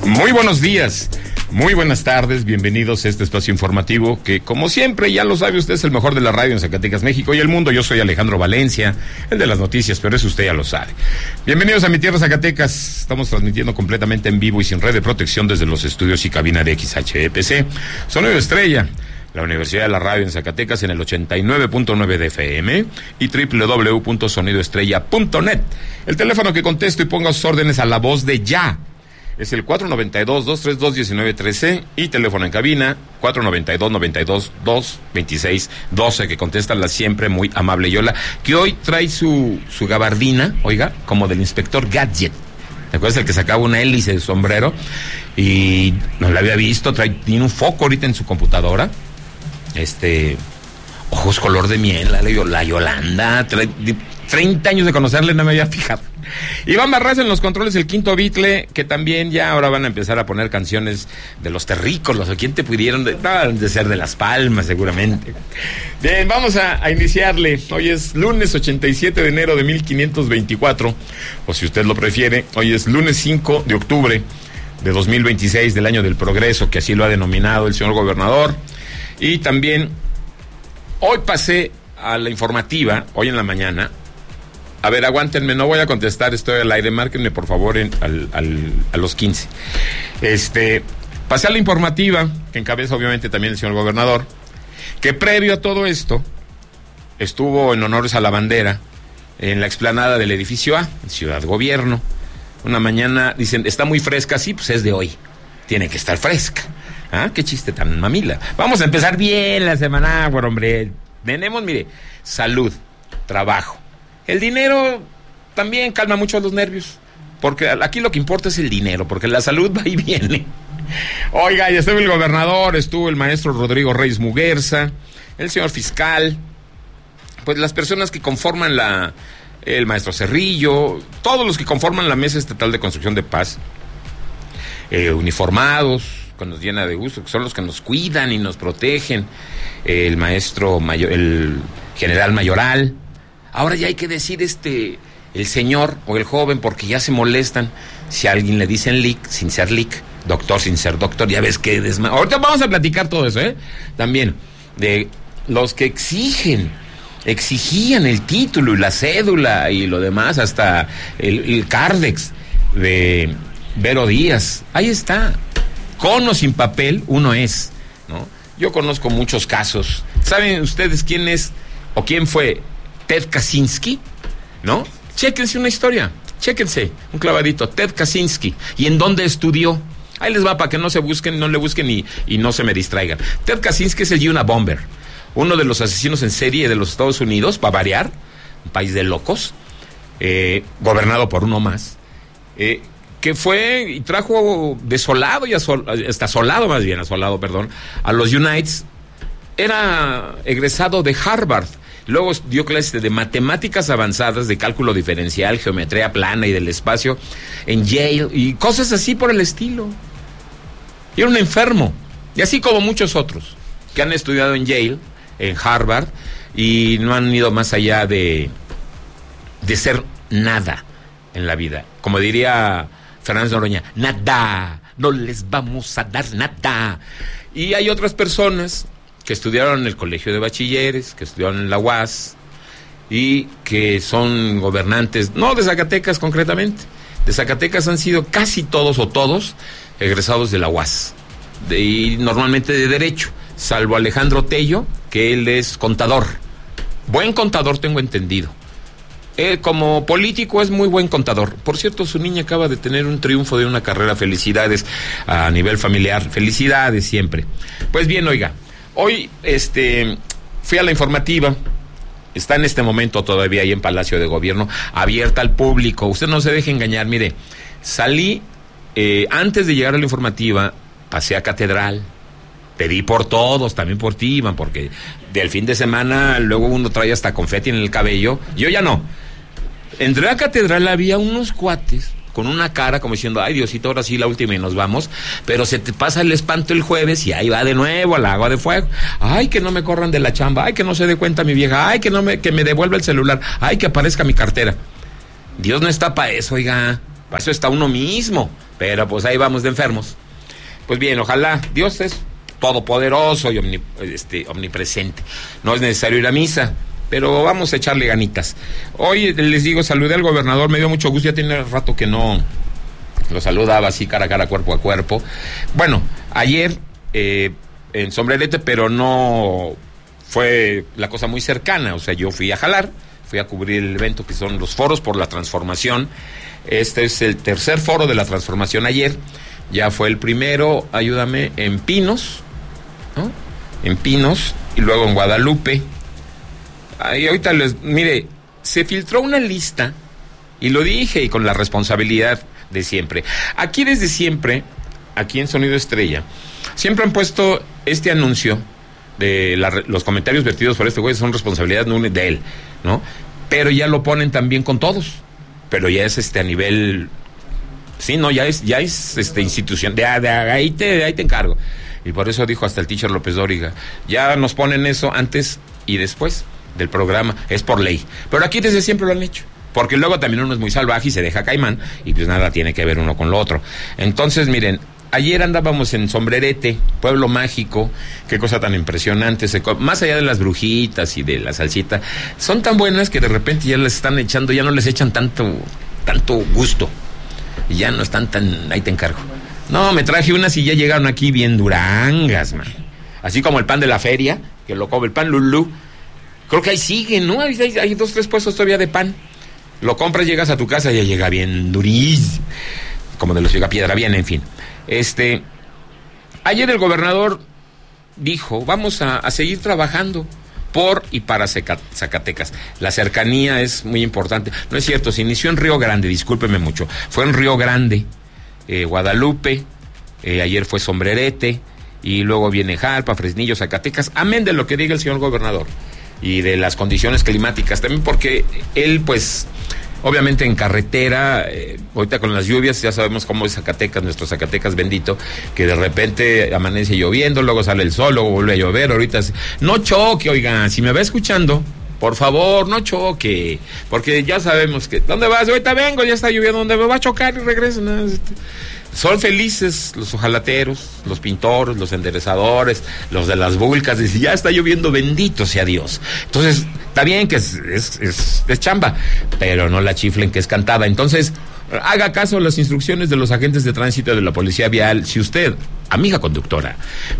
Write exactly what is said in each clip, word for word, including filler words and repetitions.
Muy buenos días, muy buenas tardes, bienvenidos a este espacio informativo que, como siempre, ya lo sabe usted, es el mejor de la radio en Zacatecas, México y el mundo. Yo soy Alejandro Valencia, el de las noticias, pero eso usted ya lo sabe. Bienvenidos a mi tierra, Zacatecas. Estamos transmitiendo completamente en vivo y sin red de protección desde los estudios y cabina de X H E P C. Sonido Estrella, la Universidad de la Radio en Zacatecas en el ochenta y nueve punto nueve de F M y doble u doble u doble u punto sonido estrella punto net. El teléfono que contesto y ponga sus órdenes a la voz de ya es el cuatro nueve dos, dos tres dos, uno nueve uno tres y teléfono en cabina cuatro nueve dos, nueve dos, dos veintiséis doce, que contesta la siempre muy amable Yola, que hoy trae su, su gabardina, oiga, como del inspector Gadget. ¿Te acuerdas el que sacaba una hélice de sombrero? Y no la había visto, trae, tiene un foco ahorita en su computadora. Este, ojos color de miel, la, la Yolanda, tre, treinta años de conocerle, no me había fijado. Iván Barraza en los controles, el quinto Beatle, que también ya ahora van a empezar a poner canciones de los terrícolas, o quién te pudieron, de, no, de ser de Las Palmas seguramente. Bien, vamos a, a iniciarle. Hoy es lunes ochenta y siete de enero de mil quinientos veinticuatro, o si usted lo prefiere, hoy es lunes cinco de octubre de dos mil veintiséis, del año del progreso, que así lo ha denominado el señor gobernador. Y también hoy pasé a la informativa, hoy en la mañana. A ver, aguántenme, no voy a contestar, estoy al aire, márquenme por favor en, al, al, a los quince. Este, pasé a la informativa, que encabeza obviamente también el señor gobernador, que previo a todo esto, estuvo en honores a la bandera, en la explanada del edificio A, en Ciudad Gobierno. Una mañana, dicen, está muy fresca, sí, pues es de hoy, tiene que estar fresca. ¿Ah? Qué chiste tan mamila. Vamos a empezar bien la semana, bueno, hombre. Tenemos, mire, salud, trabajo. El dinero también calma mucho los nervios, porque aquí lo que importa es el dinero, porque la salud va y viene. Oiga, ya estuvo el gobernador, estuvo el maestro Rodrigo Reyes Muguerza, el señor fiscal, pues las personas que conforman la, el maestro Cerrillo, todos los que conforman la Mesa Estatal de Construcción de Paz, eh, uniformados, que nos llena de gusto, que son los que nos cuidan y nos protegen, el maestro mayor, el general Mayoral. Ahora ya hay que decir este, el señor o el joven, porque ya se molestan si a alguien le dicen lic sin ser lic, doctor sin ser doctor, ya ves que desma... Ahorita vamos a platicar todo eso, ¿eh? También, de los que exigen, exigían el título y la cédula y lo demás, hasta el, el Cardex de Vero Díaz, ahí está. Con o sin papel, uno es, ¿no? Yo conozco muchos casos. ¿Saben ustedes quién es o quién fue Ted Kaczynski? ¿No? Chéquense una historia, chéquense un clavadito, Ted Kaczynski. ¿Y en dónde estudió? Ahí les va para que no se busquen, no le busquen y, y no se me distraigan. Ted Kaczynski es el Unabomber, uno de los asesinos en serie de los Estados Unidos, para variar, un país de locos, eh, gobernado por uno más, eh, que fue y trajo desolado y asol, hasta asolado más bien, asolado, perdón, a los Unites. Era egresado de Harvard, luego dio clases de matemáticas avanzadas, de cálculo diferencial, geometría plana y del espacio en Yale y cosas así por el estilo. Y era un enfermo, y así como muchos otros que han estudiado en Yale, en Harvard, y no han ido más allá de, de ser nada en la vida. Como diría Fernández Noroña, nada, no les vamos a dar nada. Y hay otras personas que estudiaron en el colegio de bachilleres, que estudiaron en la U A S y que son gobernantes, no de Zacatecas concretamente, de Zacatecas han sido casi todos o todos egresados de la U A S, de, y normalmente de Derecho, salvo Alejandro Tello, que él es contador, buen contador tengo entendido. Eh, como político es muy buen contador. Por cierto, su niña acaba de tener un triunfo de una carrera. Felicidades a nivel familiar. Felicidades siempre. Pues bien, oiga, hoy este fui a la informativa. Está en este momento todavía ahí en Palacio de Gobierno, abierta al público. Usted no se deje engañar. Mire, salí eh, antes de llegar a la informativa, pasé a Catedral. Pedí por todos, también por ti, Iván, porque del fin de semana luego uno trae hasta confeti en el cabello. Yo ya no. Entré a Catedral, había unos cuates con una cara como diciendo, ay Diosito, ahora sí la última y nos vamos, pero se te pasa el espanto el jueves y ahí va de nuevo al agua de fuego. Ay, que no me corran de la chamba, ay, que no se dé cuenta mi vieja, ay, que no me, que me devuelva el celular, ay, que aparezca mi cartera. Dios no está para eso, oiga. Para eso está uno mismo. Pero pues ahí vamos de enfermos. Pues bien, ojalá. Dios es todopoderoso y omni, este, omnipresente. No es necesario ir a misa, pero vamos a echarle ganitas. Hoy les digo, saludé al gobernador, me dio mucho gusto, ya tiene rato que no lo saludaba así cara a cara, cuerpo a cuerpo. Bueno, ayer eh, en Sombrerete, pero no fue la cosa muy cercana, o sea, yo fui a jalar, fui a cubrir el evento que son los foros por la transformación. Este es el tercer foro de la transformación ayer, ya fue el primero, ayúdame, en Pinos, ¿no? En Pinos, y luego en Guadalupe. Ahí ahorita les, mire, se filtró una lista, y lo dije, y con la responsabilidad de siempre. Aquí desde siempre, aquí en Sonido Estrella, siempre han puesto este anuncio de la, los comentarios vertidos por este güey son responsabilidad de él, ¿no? Pero ya lo ponen también con todos, pero ya es este a nivel, sí, no, ya es, ya es este institución, de, de, de ahí te, de ahí te encargo. Y por eso dijo hasta el teacher López Dóriga, ya nos ponen eso antes y después del programa, es por ley. Pero aquí desde siempre lo han hecho. Porque luego también uno es muy salvaje y se deja caimán, y pues nada tiene que ver uno con lo otro. Entonces, miren, ayer andábamos en Sombrerete, pueblo mágico, qué cosa tan impresionante, se, más allá de las brujitas y de la salsita, son tan buenas que de repente ya les están echando, ya no les echan tanto, tanto gusto, y ya no están tan, ahí te encargo. No, me traje unas y ya llegaron aquí bien durangas, man. Así como el pan de la feria, que lo come el pan Lulú, creo que ahí siguen, ¿no? Hay, hay, hay dos, tres puestos todavía de pan. Lo compras, llegas a tu casa y ya llega bien durís, como de los llega piedra, bien, en fin. Este, ayer el gobernador dijo, vamos a, a seguir trabajando por y para Zacatecas. La cercanía es muy importante. No es cierto, se inició en Río Grande, discúlpeme mucho. Fue en Río Grande, eh, Guadalupe, eh, ayer fue Sombrerete, y luego viene Jalpa, Fresnillo, Zacatecas, amén de lo que diga el señor gobernador. Y de las condiciones climáticas también, porque él pues obviamente en carretera, eh, ahorita con las lluvias ya sabemos cómo es Zacatecas, nuestro Zacatecas bendito, que de repente amanece lloviendo, luego sale el sol, luego vuelve a llover. Ahorita no choque, oigan, si me va escuchando, por favor, no choque, porque ya sabemos que, ¿dónde vas? Ahorita vengo, ya está lloviendo, ¿dónde me va a chocar? Y regresa, ¿no? Son felices los ojalateros, los pintores, los enderezadores, los de las vulcas, y si ya está lloviendo, bendito sea Dios. Entonces, está bien que es, es, es, es chamba, pero no la chiflen que es cantada. Entonces, haga caso a las instrucciones de los agentes de tránsito de la policía vial. Si usted, amiga conductora,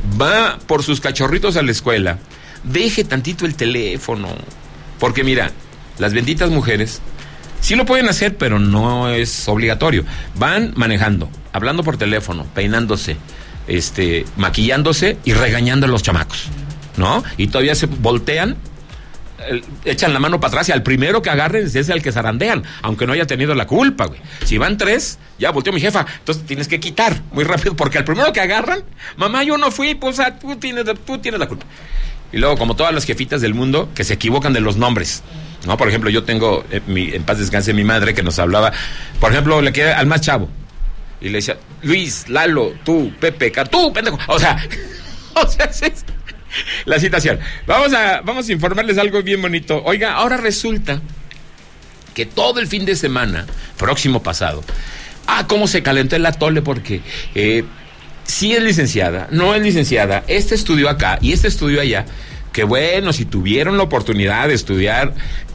va por sus cachorritos a la escuela, deje tantito el teléfono, porque mira, las benditas mujeres sí lo pueden hacer, pero no es obligatorio. Van manejando, hablando por teléfono, peinándose, este, maquillándose y regañando a los chamacos, ¿no? Y todavía se voltean, eh, echan la mano para atrás y al primero que agarren es el que zarandean, aunque no haya tenido la culpa, güey. Si van tres, ya volteó mi jefa, entonces tienes que quitar muy rápido, porque al primero que agarran, mamá, yo no fui, pues ah, tú tienes, tú tienes la culpa. Y luego, como todas las jefitas del mundo, que se equivocan de los nombres, ¿no? Por ejemplo, yo tengo, eh, mi, en paz descanse, mi madre, que nos hablaba, por ejemplo, le queda al más chavo, y le decía, Luis, Lalo, tú, Pepe, Car, tú, pendejo, o sea, o sea, es la citación. Vamos a, vamos a informarles algo bien bonito. Oiga, ahora resulta que todo el fin de semana, próximo pasado, ah, cómo se calentó el atole, porque, eh, sí es licenciada, no es licenciada, este estudió acá y este estudió allá. Que bueno, si tuvieron la oportunidad de estudiar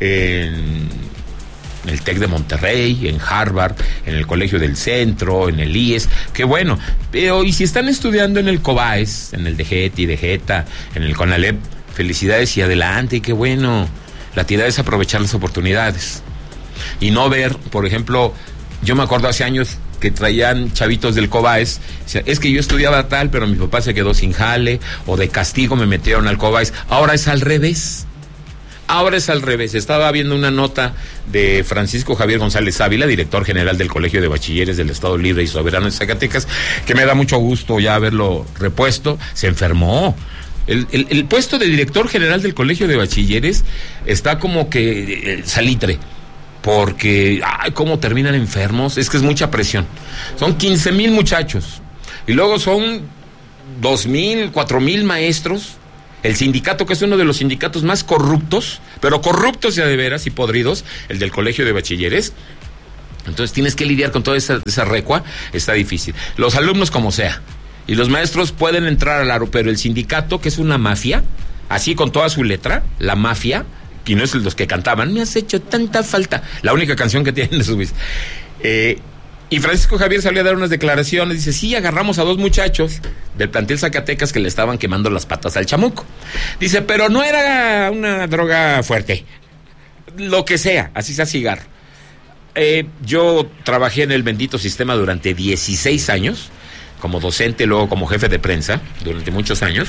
en el TEC de Monterrey, en Harvard, en el Colegio del Centro, en el I E S, qué bueno. Pero y si están estudiando en el COBAES, en el D G E T I, D G E T A, en el CONALEP, felicidades y adelante, y qué bueno. La tirada es aprovechar las oportunidades y no ver, por ejemplo, yo me acuerdo hace años que traían chavitos del COBAES, es que yo estudiaba tal, pero mi papá se quedó sin jale, o de castigo me metieron al COBAES. Ahora es al revés. Ahora es al revés. Estaba viendo una nota de Francisco Javier González Ávila, director general del Colegio de Bachilleres del Estado Libre y Soberano de Zacatecas, que me da mucho gusto ya haberlo repuesto. Se enfermó. El, el, el puesto de director general del Colegio de Bachilleres está como que eh, salitre. Porque, ay, cómo terminan enfermos, es que es mucha presión. Son quince mil muchachos, y luego son dos mil, cuatro mil maestros. El sindicato, que es uno de los sindicatos más corruptos, pero corruptos ya de veras y podridos, el del Colegio de Bachilleres, Entonces tienes que lidiar con toda esa, esa recua, está difícil. Los alumnos como sea, y los maestros pueden entrar al aro, pero el sindicato, que es una mafia, así con toda su letra, la mafia, y no es los que cantaban, me has hecho tanta falta, la única canción que tienen de su vez. Eh, y Francisco Javier salió a dar unas declaraciones, dice, sí, agarramos a dos muchachos del plantel Zacatecas que le estaban quemando las patas al chamuco. Dice, pero no era una droga fuerte, lo que sea, así sea cigarro. Eh, yo trabajé en el bendito sistema durante dieciséis años, como docente, luego como jefe de prensa, durante muchos años,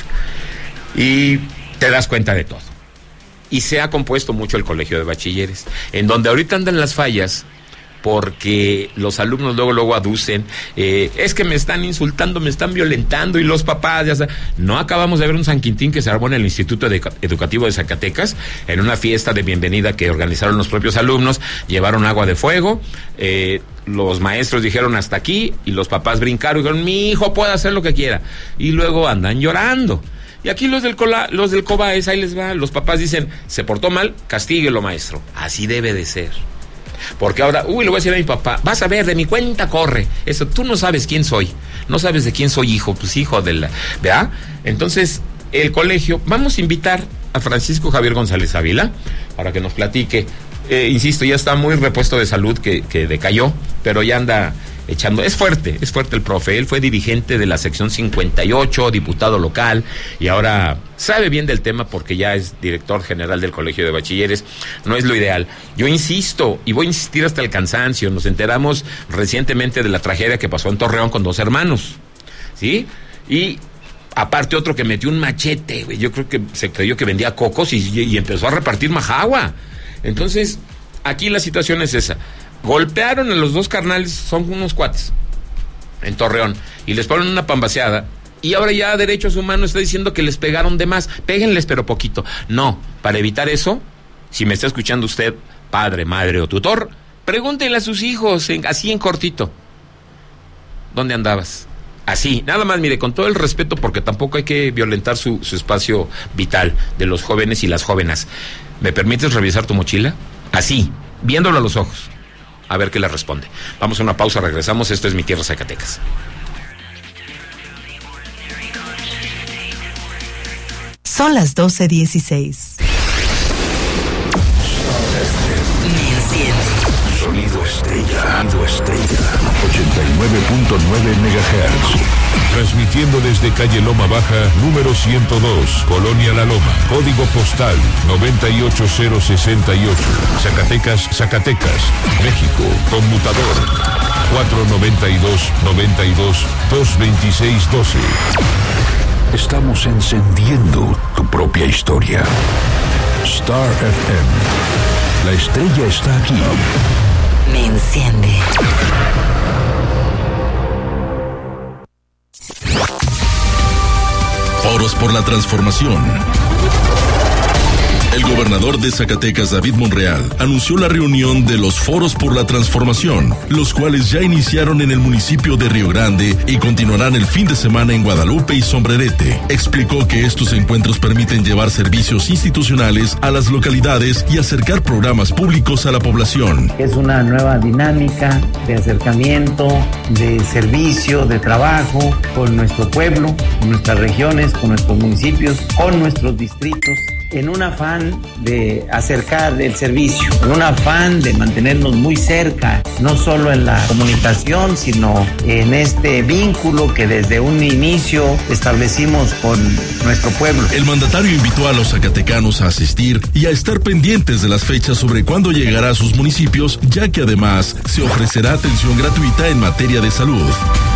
y te das cuenta de todo. Y se ha compuesto mucho el colegio de bachilleres, en donde ahorita andan las fallas, porque los alumnos luego luego aducen, eh, es que me están insultando, me están violentando, y los papás, ya saben. No acabamos de ver un San Quintín que se armó en el Instituto Educativo de Zacatecas, en una fiesta de bienvenida que organizaron los propios alumnos, llevaron agua de fuego, eh, los maestros dijeron hasta aquí, y los papás brincaron y dijeron, mi hijo puede hacer lo que quiera, y luego andan llorando. Y aquí los del Cola, los del COBAES, ahí les va, los papás dicen, se portó mal, castíguelo, maestro. Así debe de ser. Porque ahora, uy, le voy a decir a mi papá, vas a ver, de mi cuenta corre. Eso, tú no sabes quién soy, no sabes de quién soy hijo, pues hijo de la, ¿verdad? Entonces, el colegio, vamos a invitar a Francisco Javier González Ávila para que nos platique. Eh, insisto, ya está muy repuesto de salud, que, que decayó, pero ya anda echando, es fuerte, es fuerte el profe. Él fue dirigente de la sección cincuenta y ocho, diputado local, y ahora sabe bien del tema porque ya es director general del Colegio de Bachilleres. No es lo ideal. Yo insisto, y voy a insistir hasta el cansancio, nos enteramos recientemente de la tragedia que pasó en Torreón con dos hermanos, ¿sí? Y aparte otro que metió un machete, güey. Yo creo que se creyó que vendía cocos y, y empezó a repartir majagua. Entonces, aquí la situación es esa. Golpearon a los dos carnales, son unos cuates, en Torreón, y les ponen una pambaseada, y ahora ya Derechos Humanos está diciendo que les pegaron de más. Péguenles pero poquito. No, para evitar eso, si me está escuchando usted, padre, madre o tutor, pregúntenle a sus hijos, en, así en cortito, ¿dónde andabas? Así, nada más, mire, con todo el respeto, porque tampoco hay que violentar su, su espacio vital de los jóvenes y las jóvenes. ¿Me permites revisar tu mochila? Así, viéndolo a los ojos. A ver qué le responde. Vamos a una pausa, regresamos. Esto es Mi Tierra Zacatecas. Son las doce dieciséis. Sonido Estella. Sonido Estella. ochenta y nueve punto nueve megahertz. Transmitiendo desde calle Loma Baja, número ciento dos, Colonia La Loma. Código postal noventa y ocho cero sesenta y ocho. Zacatecas, Zacatecas, México. Conmutador cuatro noventa y dos, noventa y dos, dos veintiséis doce. Estamos encendiendo tu propia historia. Star F M. La estrella está aquí. Me enciende. Foros por la Transformación. El gobernador de Zacatecas, David Monreal, anunció la reunión de los Foros por la Transformación, los cuales ya iniciaron en el municipio de Río Grande y continuarán el fin de semana en Guadalupe y Sombrerete. Explicó que estos encuentros permiten llevar servicios institucionales a las localidades y acercar programas públicos a la población. Es una nueva dinámica de acercamiento, de servicio, de trabajo con nuestro pueblo, con nuestras regiones, con nuestros municipios, con nuestros distritos, en un afán de acercar el servicio, en un afán de mantenernos muy cerca, no solo en la comunicación, sino en este vínculo que desde un inicio establecimos con nuestro pueblo. El mandatario invitó a los zacatecanos a asistir y a estar pendientes de las fechas sobre cuándo llegará a sus municipios, ya que además se ofrecerá atención gratuita en materia de salud.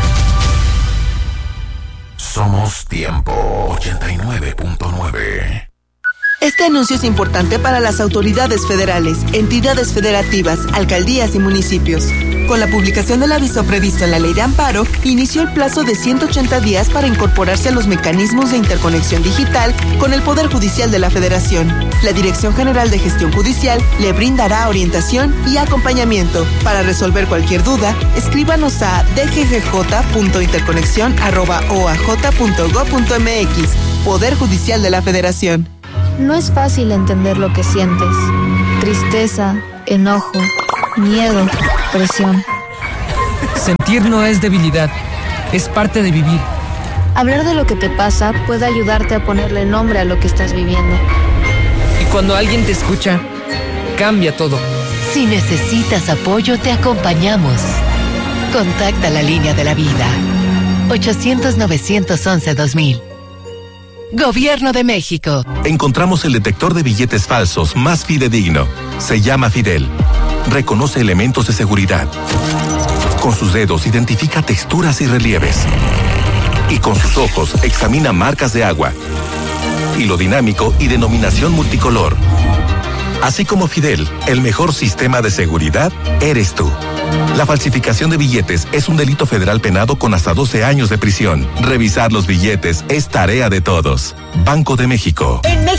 Somos Tiempo ochenta y nueve punto nueve. Este anuncio es importante para las autoridades federales, entidades federativas, alcaldías y municipios. Con la publicación del aviso previsto en la Ley de Amparo, inició el plazo de ciento ochenta días para incorporarse a los mecanismos de interconexión digital con el Poder Judicial de la Federación. La Dirección General de Gestión Judicial le brindará orientación y acompañamiento. Para resolver cualquier duda, escríbanos a d g g j punto interconexión arroba o a j punto gob punto m x. Poder Judicial de la Federación. No es fácil entender lo que sientes. Tristeza, enojo, miedo, Presión. Sentir no es debilidad, es parte de vivir. Hablar de lo que te pasa puede ayudarte a ponerle nombre a lo que estás viviendo. Y cuando alguien te escucha, cambia todo. Si necesitas apoyo, te acompañamos. Contacta la línea de la vida. ochocientos, novecientos once, dos mil. Gobierno de México. Encontramos el detector de billetes falsos más fidedigno. Se llama Fidel. Reconoce elementos de seguridad. Con sus dedos identifica texturas y relieves. Y con sus ojos examina marcas de agua. Hilo dinámico y denominación multicolor. Así como Fidel, el mejor sistema de seguridad eres tú. La falsificación de billetes es un delito federal penado con hasta doce años de prisión. Revisar los billetes es tarea de todos. Banco de México.